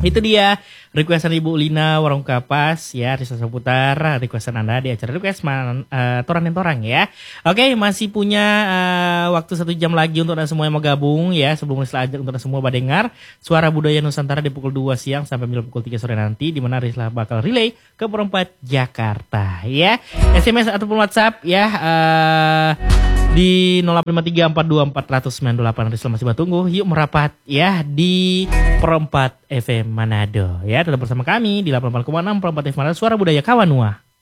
Itu dia requestan Ibu Lina Warung Kapas ya, Risa Saputar, requestan Anda di acara request Torang dan Torang ya. Oke, masih punya waktu 1 jam lagi untuk Anda semua yang mau gabung ya. Sebelum Risla ajak untuk Anda semua dengar Suara Budaya Nusantara di pukul 2 siang sampai pukul 3 sore nanti, di mana Risla bakal relay ke perempat Jakarta ya. SMS ataupun WhatsApp ya di 0853424908. Risla masih bertunggu. Yuk merapat ya di Perempat FM Manado ya. Tetap bersama kami di 88,6 Perempat FM Manado, Suara Budaya Kawanua.